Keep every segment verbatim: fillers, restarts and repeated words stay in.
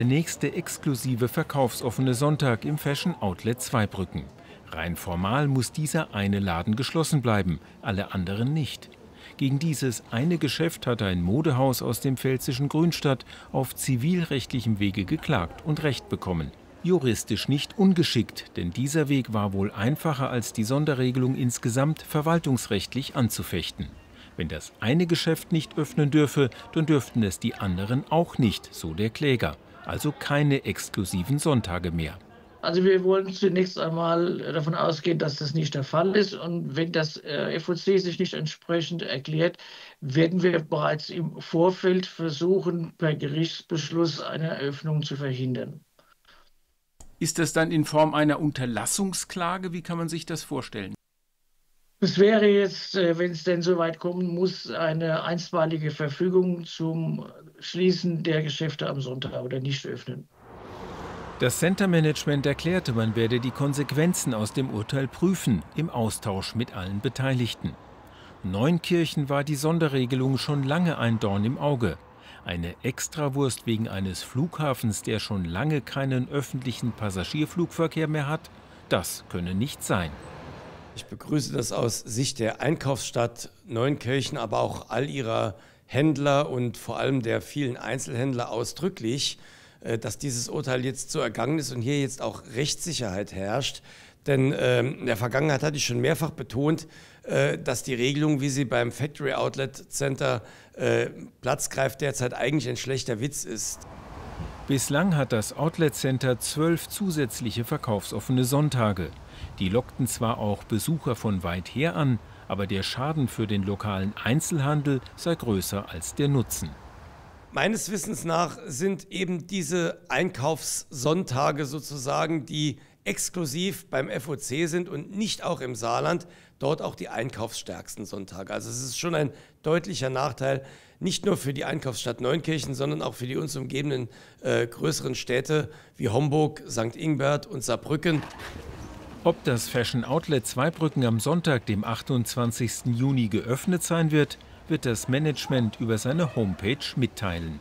Der nächste exklusive verkaufsoffene Sonntag im Fashion Outlet Zweibrücken. Rein formal muss dieser eine Laden geschlossen bleiben, alle anderen nicht. Gegen dieses eine Geschäft hat ein Modehaus aus dem pfälzischen Grünstadt auf zivilrechtlichem Wege geklagt und Recht bekommen. Juristisch nicht ungeschickt, denn dieser Weg war wohl einfacher als die Sonderregelung insgesamt verwaltungsrechtlich anzufechten. Wenn das eine Geschäft nicht öffnen dürfe, dann dürften es die anderen auch nicht, so der Kläger. Also keine exklusiven Sonntage mehr. Also wir wollen zunächst einmal davon ausgehen, dass das nicht der Fall ist. Und wenn das F O C sich nicht entsprechend erklärt, werden wir bereits im Vorfeld versuchen, per Gerichtsbeschluss eine Eröffnung zu verhindern. Ist das dann in Form einer Unterlassungsklage? Wie kann man sich das vorstellen? Es wäre jetzt, wenn es denn so weit kommen muss, eine einstweilige Verfügung zum Schließen der Geschäfte am Sonntag oder nicht öffnen. Das Center-Management erklärte, man werde die Konsequenzen aus dem Urteil prüfen, im Austausch mit allen Beteiligten. Neunkirchen war die Sonderregelung schon lange ein Dorn im Auge. Eine Extrawurst wegen eines Flughafens, der schon lange keinen öffentlichen Passagierflugverkehr mehr hat, das könne nicht sein. Ich begrüße das aus Sicht der Einkaufsstadt Neunkirchen, aber auch all ihrer Händler und vor allem der vielen Einzelhändler ausdrücklich, dass dieses Urteil jetzt so ergangen ist und hier jetzt auch Rechtssicherheit herrscht. Denn äh, in der Vergangenheit hatte ich schon mehrfach betont, äh, dass die Regelung, wie sie beim Factory Outlet Center äh, Platz greift, derzeit eigentlich ein schlechter Witz ist. Bislang hat das Outlet Center zwölf zusätzliche verkaufsoffene Sonntage. Die lockten zwar auch Besucher von weit her an, aber der Schaden für den lokalen Einzelhandel sei größer als der Nutzen. Meines Wissens nach sind eben diese Einkaufssonntage sozusagen, die exklusiv beim F O C sind und nicht auch im Saarland, dort auch die einkaufsstärksten Sonntage. Also es ist schon ein deutlicher Nachteil, nicht nur für die Einkaufsstadt Neunkirchen, sondern auch für die uns umgebenden äh, größeren Städte wie Homburg, Sankt Ingbert und Saarbrücken. Ob das Fashion Outlet Zweibrücken am Sonntag, dem achtundzwanzigsten Juni, geöffnet sein wird, wird das Management über seine Homepage mitteilen.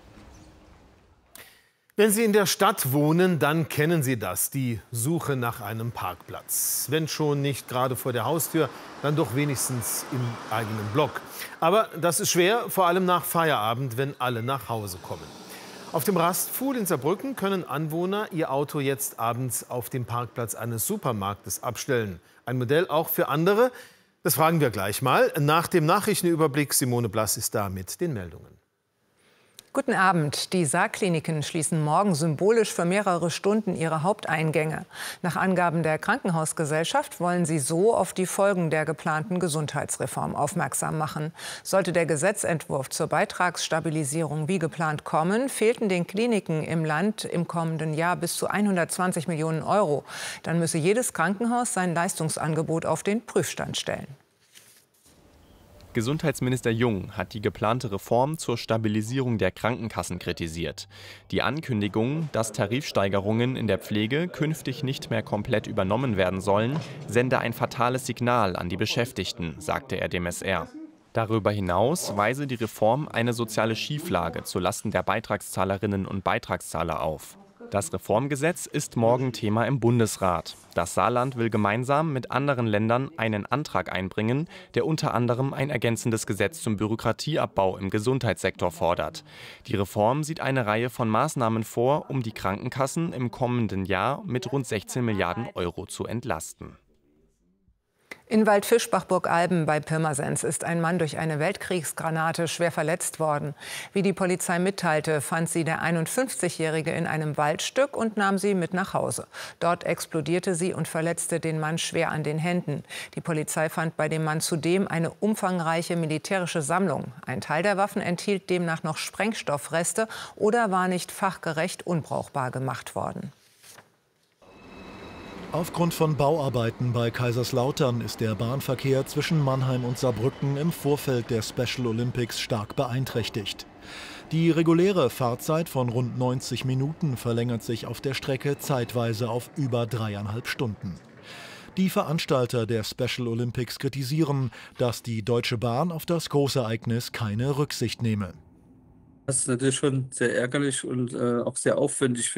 Wenn Sie in der Stadt wohnen, dann kennen Sie das, die Suche nach einem Parkplatz. Wenn schon nicht gerade vor der Haustür, dann doch wenigstens im eigenen Block. Aber das ist schwer, vor allem nach Feierabend, wenn alle nach Hause kommen. Auf dem Rastpfuhl in Saarbrücken können Anwohner ihr Auto jetzt abends auf dem Parkplatz eines Supermarktes abstellen. Ein Modell auch für andere? Das fragen wir gleich mal. Nach dem Nachrichtenüberblick, Simone Blass ist da mit den Meldungen. Guten Abend. Die Saarkliniken schließen morgen symbolisch für mehrere Stunden ihre Haupteingänge. Nach Angaben der Krankenhausgesellschaft wollen sie so auf die Folgen der geplanten Gesundheitsreform aufmerksam machen. Sollte der Gesetzentwurf zur Beitragsstabilisierung wie geplant kommen, fehlten den Kliniken im Land im kommenden Jahr bis zu hundertzwanzig Millionen Euro. Dann müsse jedes Krankenhaus sein Leistungsangebot auf den Prüfstand stellen. Gesundheitsminister Jung hat die geplante Reform zur Stabilisierung der Krankenkassen kritisiert. Die Ankündigung, dass Tarifsteigerungen in der Pflege künftig nicht mehr komplett übernommen werden sollen, sende ein fatales Signal an die Beschäftigten, sagte er dem S R. Darüber hinaus weise die Reform eine soziale Schieflage zulasten der Beitragszahlerinnen und Beitragszahler auf. Das Reformgesetz ist morgen Thema im Bundesrat. Das Saarland will gemeinsam mit anderen Ländern einen Antrag einbringen, der unter anderem ein ergänzendes Gesetz zum Bürokratieabbau im Gesundheitssektor fordert. Die Reform sieht eine Reihe von Maßnahmen vor, um die Krankenkassen im kommenden Jahr mit rund sechzehn Milliarden Euro zu entlasten. In Waldfischbach-Burgalben bei Pirmasens ist ein Mann durch eine Weltkriegsgranate schwer verletzt worden. Wie die Polizei mitteilte, fand sie der einundfünfzigjährige in einem Waldstück und nahm sie mit nach Hause. Dort explodierte sie und verletzte den Mann schwer an den Händen. Die Polizei fand bei dem Mann zudem eine umfangreiche militärische Sammlung. Ein Teil der Waffen enthielt demnach noch Sprengstoffreste oder war nicht fachgerecht unbrauchbar gemacht worden. Aufgrund von Bauarbeiten bei Kaiserslautern ist der Bahnverkehr zwischen Mannheim und Saarbrücken im Vorfeld der Special Olympics stark beeinträchtigt. Die reguläre Fahrzeit von rund neunzig Minuten verlängert sich auf der Strecke zeitweise auf über dreieinhalb Stunden. Die Veranstalter der Special Olympics kritisieren, dass die Deutsche Bahn auf das Großereignis keine Rücksicht nehme. Das ist natürlich schon sehr ärgerlich und äh, auch sehr aufwendig.